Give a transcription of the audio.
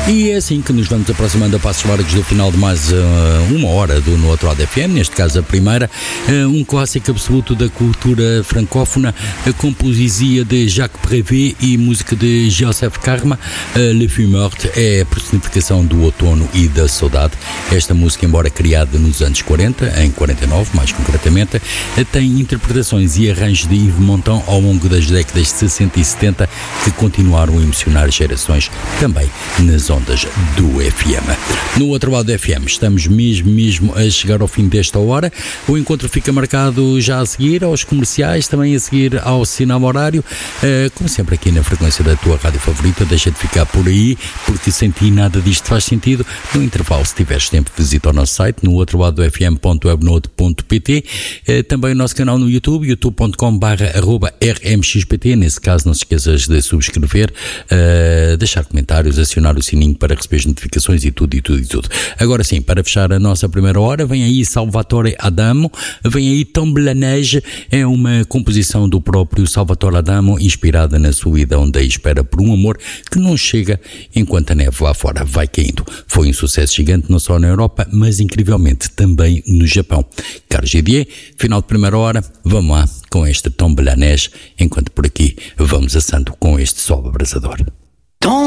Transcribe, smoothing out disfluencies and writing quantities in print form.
E é assim que nos vamos aproximando a passos largos do final de mais uma hora do No Outro Lado FM, neste caso a primeira, um clássico absoluto da cultura francófona, com poesia de Jacques Prévert e música de Joseph Karma. Le Fille Morte é a personificação do outono e da saudade. Esta música, embora criada nos anos 40, em 49 mais concretamente, tem interpretações e arranjos de Yves Montand ao longo das décadas de 60 e 70 que continuaram a emocionar gerações também nas ondas do FM. No Outro Lado do FM estamos mesmo a chegar ao fim desta hora. O encontro fica marcado já a seguir aos comerciais, também a seguir ao sinal horário, como sempre aqui na frequência da tua rádio favorita. Deixa de ficar por aí, porque sem ti nada disto faz sentido. No intervalo, se tiveres tempo, visita o nosso site no outroladofm.webnode.pt, também o nosso canal no YouTube, youtube.com/rmxpt. Nesse caso, não se esqueças de subscrever, deixar comentários, acionar o sininho para receber as notificações e tudo. Agora sim, para fechar a nossa primeira hora, vem aí Salvatore Adamo, vem aí Tombe la Neige, é uma composição do próprio Salvatore Adamo, inspirada na solidão da espera por um amor que não chega enquanto a neve lá fora vai caindo. Foi um sucesso gigante não só na Europa, mas incrivelmente também no Japão. Carlos Gidier, final de primeira hora, vamos lá com este Tombe la Neige, enquanto por aqui vamos assando com este sol abrasador.